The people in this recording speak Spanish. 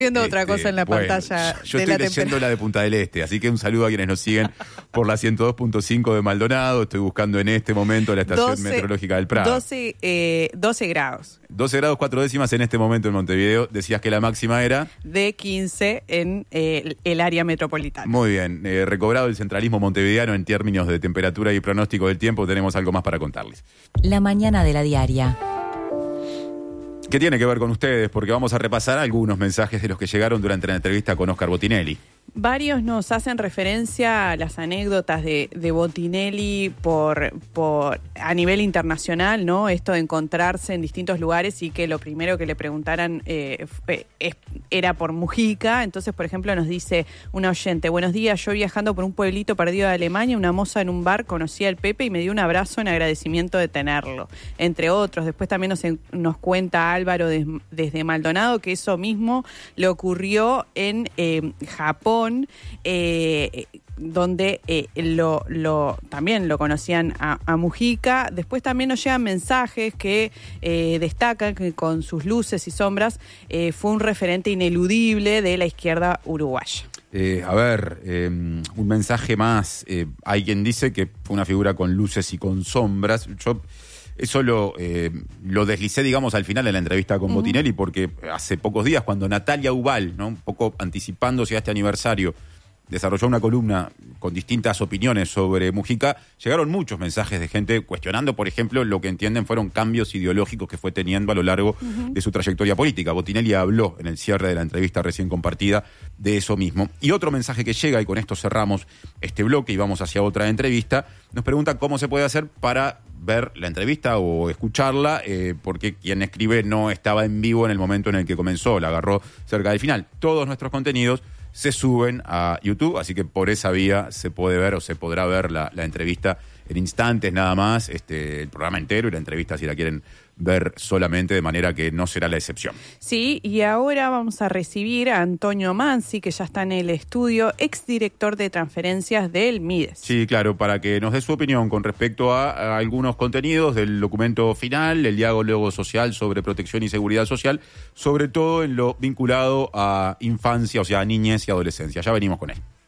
Viendo otra cosa en la pantalla. Yo estoy leyendo la de Punta del Este, así que un saludo a quienes nos siguen por la 102.5 de Maldonado. Estoy buscando en este momento la estación meteorológica del Prado. 12 grados. 12 grados 4 décimas en este momento en Montevideo. Decías que la máxima era de 15 en el área metropolitana. Muy bien. Recobrado el centralismo montevideano en términos de temperatura y pronóstico del tiempo, tenemos algo más para contarles. La mañana de la diaria. ¿Qué tiene que ver con ustedes? Porque vamos a repasar algunos mensajes de los que llegaron durante la entrevista con Oscar Botinelli. Varios nos hacen referencia a las anécdotas de Botinelli a nivel internacional, ¿no? Esto de encontrarse en distintos lugares y que lo primero que le preguntaran era por Mujica. Entonces, por ejemplo, nos dice una oyente: buenos días, yo viajando por un pueblito perdido de Alemania, una moza en un bar conocí al Pepe y me dio un abrazo en agradecimiento de tenerlo, entre otros. Después también nos cuenta Álvaro desde Maldonado que eso mismo le ocurrió en Japón, donde también lo conocían a Mujica. Después también nos llegan mensajes que destacan que con sus luces y sombras fue un referente ineludible de la izquierda uruguaya. Un mensaje más. Hay quien dice que fue una figura con luces y con sombras. Yo eso lo deslicé, digamos, al final de la entrevista con Botinelli, porque hace pocos días, cuando Natalia Ubal, ¿no?, un poco anticipándose a este aniversario, desarrolló una columna con distintas opiniones sobre Mujica, llegaron muchos mensajes de gente cuestionando, por ejemplo, lo que entienden fueron cambios ideológicos que fue teniendo a lo largo de su trayectoria política. Botinelli habló en el cierre de la entrevista recién compartida de eso mismo. Y otro mensaje que llega, y con esto cerramos este bloque y vamos hacia otra entrevista, nos pregunta cómo se puede hacer para ver la entrevista o escucharla, porque quien escribe no estaba en vivo en el momento en el que comenzó, la agarró cerca del final. Todos nuestros contenidos se suben a YouTube, así que por esa vía se puede ver o se podrá ver la entrevista en instantes nada más, el programa entero y la entrevista si la quieren ver solamente, de manera que no será la excepción. Sí, y ahora vamos a recibir a Antonio Mansi, que ya está en el estudio, exdirector de transferencias del MIDES. Sí, claro, para que nos dé su opinión con respecto a algunos contenidos del documento final, el diálogo social sobre protección y seguridad social, sobre todo en lo vinculado a infancia, o sea, a niñez y adolescencia. Ya venimos con él.